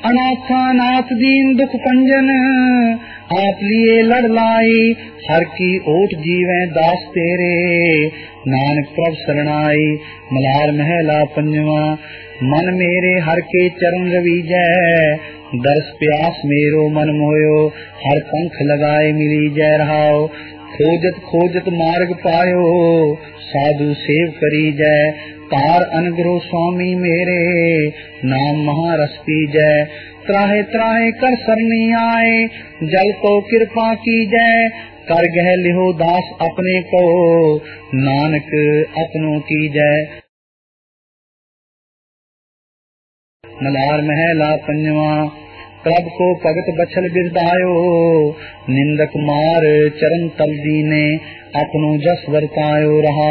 अनाथा नाथ दीन दुख पंजन, आप लिए लड़ लाई, हर की ओट जीवे दास तेरे, नानक प्रभ शरणाई। मलार महला पंजवा, मन मेरे हर के चरण रवीजै, दर्श प्यास मेरो मन मोयो, हर पंख लगाए मिली जय रहाओ। खोजत खोजत मार्ग पायो, साधु सेव करी जय, तार अनुग्रह स्वामी मेरे, नाम महारस पी जय। त्राहे त्राहे कर सरनी आए, जल को कृपा की जय, कर गह लिहो दास अपने को, नानक अपनों की जय। मलार महला पंजवा, प्रभ को भगत बछल बिरदायो, निंदक मार चरण तल दीने, अपनो जस वर्तायो रहा।